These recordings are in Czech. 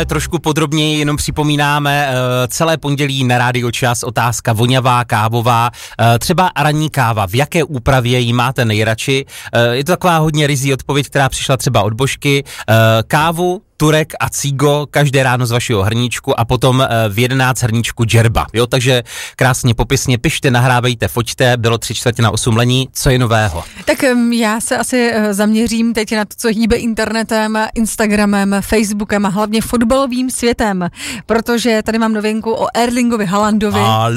Trošku podrobněji jenom připomínáme celé pondělí na Rádio Čas otázka voňavá, kávová, třeba ranní káva, v jaké úpravě ji máte nejradši. Je to taková hodně ryzí odpověď, která přišla třeba od Božky. Kávu, turek a cígo každé ráno z vašeho hrníčku a potom v 11 hrníčku džerba. Jo, takže krásně popisně pište, nahrávejte, foťte, bylo 7:45 lení, co je nového? Tak já se asi zaměřím teď na to, co hýbe internetem, Instagramem, Facebookem a hlavně fotbalovým světem, protože tady mám novinku o Erlingovi Haalandovi.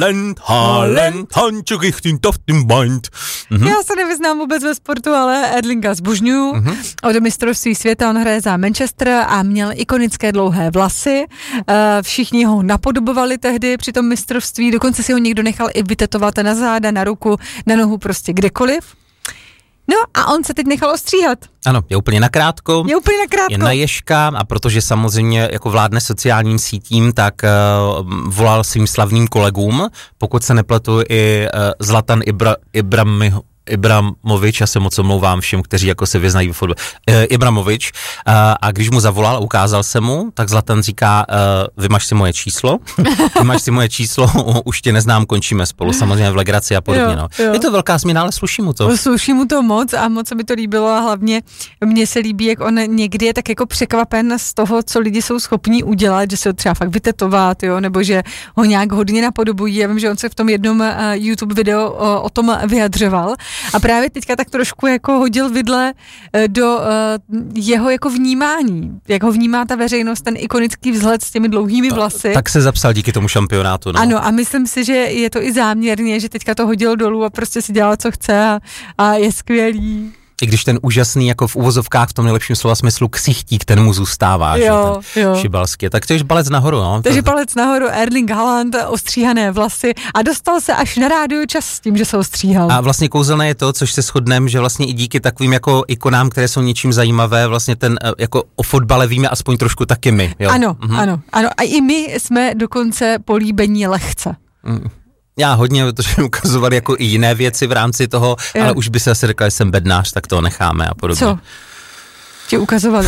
Já se nevyznám vůbec ve sportu, ale Erlinga zbožňuju. Od mistrovství světa on hraje za Manchester a měl ikonické dlouhé vlasy. Všichni ho napodobovali tehdy při tom mistrovství, dokonce si ho někdo nechal i vytetovat na záda, na ruku, na nohu, prostě kdekoliv. No a on se teď nechal ostříhat. Ano, je úplně nakrátko. Je na ježka a protože samozřejmě jako vládne sociálním sítím, tak volal svým slavným kolegům, pokud se nepletu i Zlatan Ibrahimovič, já se moc omlouvám všem, kteří jako se vyznají ve fotbale, Ibrahimovič, a když mu zavolal a ukázal se mu, tak Zlatan říká, vymaž si moje číslo, už tě neznám, končíme spolu, samozřejmě v legraci a podobně. Jo. Je to velká změna, ale sluší mu to. Sluší mu to moc a moc se mi to líbilo a hlavně mně se líbí, jak on někdy je tak jako překvapen z toho, co lidi jsou schopní udělat, že se ho třeba fakt vytetovat, jo, nebo že ho nějak hodně napodobují. Já vím, že on se v tom jednom YouTube videu o tom vyjadřoval. A právě teďka tak trošku jako hodil vidle do jeho jako vnímání, jak ho vnímá ta veřejnost, ten ikonický vzhled s těmi dlouhými vlasy. Tak se zapsal díky tomu šampionátu. No. Ano, a myslím si, že je to i záměrně, že teďka to hodil dolů a prostě si dělal, co chce a je skvělý. I když ten úžasný, jako v uvozovkách v tom nejlepším slova smyslu ksichtík, ten mu zůstává, jo. Šibalský. Tak to je palec nahoru, no. Takže palec nahoru, Erling Haaland, ostříhané vlasy a dostal se až na Rádio Čas s tím, že se ostříhal. A vlastně kouzelné je to, což se shodneme, že vlastně i díky takovým jako ikonám, které jsou něčím zajímavé, vlastně ten jako o fotbale víme aspoň trošku taky my. Jo? Ano. A i my jsme dokonce políbení lehce. Já hodně, protože ukazovali jako i jiné věci v rámci toho, ale už by se asi řekla, že jsem bednář, tak to necháme a podobně. Co? Ti ukazovali?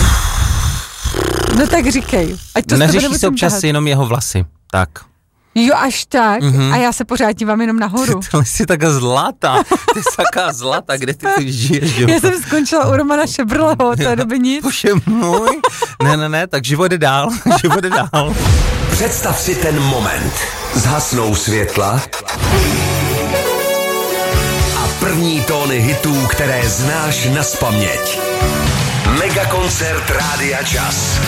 No tak říkej. Neřeší se občas jenom jeho vlasy, tak. Jo, až tak? A já se pořád dívám jenom nahoru. Ty jsi taká zlatá, kde ty žiješ? Jo? Já jsem skončila u Romana Šebrleho, od té doby nic. Bože můj. Ne, tak život jde dál. Představ si ten moment. Zhasnou světla a první tóny hitů, které znáš nazpaměť. Megakoncert Rádia Čas.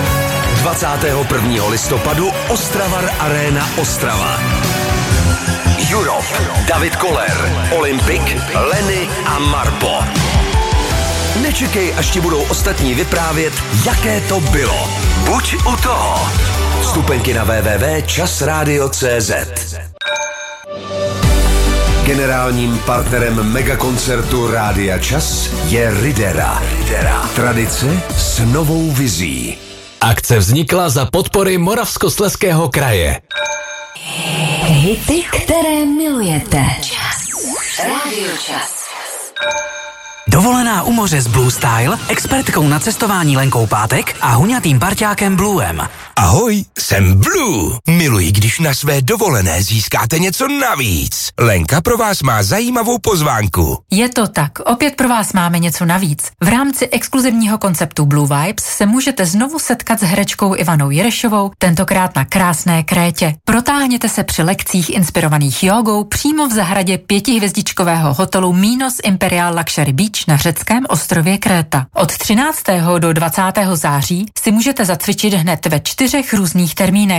21. listopadu Ostravar Arena Ostrava. Europe, David Koller, Olympic, Lenny a Marpo. Nečekej, až ti budou ostatní vyprávět, jaké to bylo. Buď u toho. Vstupenky na www.časradio.cz. Generálním partnerem megakoncertu Rádia Čas je Ridera. Tradice s novou vizí. Akce vznikla za podpory Moravskoslezského kraje. Hity, které milujete. Rádio Čas. Dovolená u moře s Blue Style, expertkou na cestování Lenkou Pátek a huňatým parťákem Bluem. Ahoj, jsem Blue. Miluji, když na své dovolené získáte něco navíc. Lenka pro vás má zajímavou pozvánku. Je to tak, opět pro vás máme něco navíc. V rámci exkluzivního konceptu Blue Vibes se můžete znovu setkat s herečkou Ivanou Jirešovou, tentokrát na krásné Krétě. Protáhněte se při lekcích inspirovaných jogou přímo v zahradě 5hvězdičkového hotelu Minos Imperial Luxury Beach na řeckém ostrově Kréta. Od 13. do 20. září si můžete zacvičit hned ve 4 různých termínech.